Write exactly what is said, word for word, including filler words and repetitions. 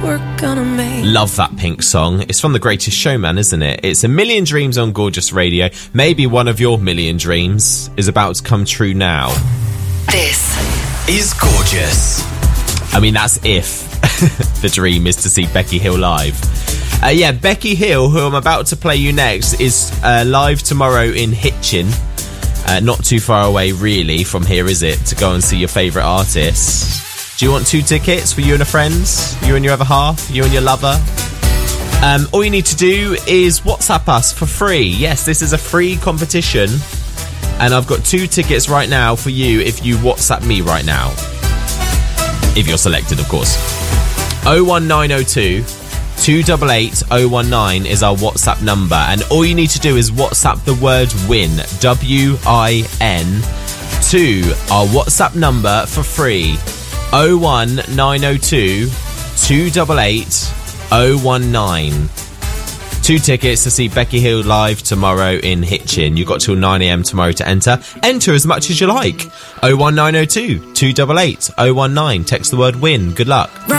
we're gonna make. Love that Pink song. It's from The Greatest Showman, isn't it? It's A Million Dreams on Gorgeous Radio. Maybe one of your million dreams is about to come true now. This is Gorgeous. I mean, that's if the dream is to see Becky Hill live. Uh, yeah, Becky Hill, who I'm about to play you next, is uh, live tomorrow in Hitchin. Uh, not too far away, really, from here, is it, to go and see your favourite artists. Do you want two tickets for you and a friend? You and your other half? You and your lover? Um, all you need to do is WhatsApp us for free. Yes, this is a free competition. And I've got two tickets right now for you if you WhatsApp me right now. If you're selected, of course. oh one nine oh two, two eight eight, oh one nine is our WhatsApp number. And all you need to do is WhatsApp the word WIN, W I N, to our WhatsApp number for free. oh one nine oh two, two eight eight, oh one nine. Two tickets to see Becky Hill live tomorrow in Hitchin. You've got till nine a m tomorrow to enter. Enter as much as you like. oh one nine oh two, two eight eight, oh one nine. Text the word WIN. Good luck.